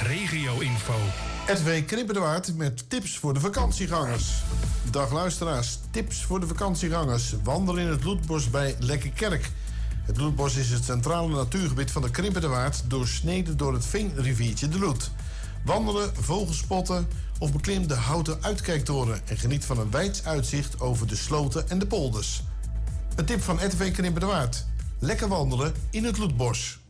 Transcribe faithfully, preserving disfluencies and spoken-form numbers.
regio-info. Edwin Knippendewaard met tips voor de vakantiegangers. Dag luisteraars, tips voor de vakantiegangers. Wandelen in het Loetbos bij Lekkerkerk. Het Loetbos is het centrale natuurgebied van de Knippendewaard, doorsneden door het veenriviertje de Loet. Wandelen, vogelspotten of beklim de houten uitkijktoren en geniet van een wijds uitzicht over de sloten en de polders. Een tip van Edwin Knippendewaard. Lekker wandelen in het Loetbos.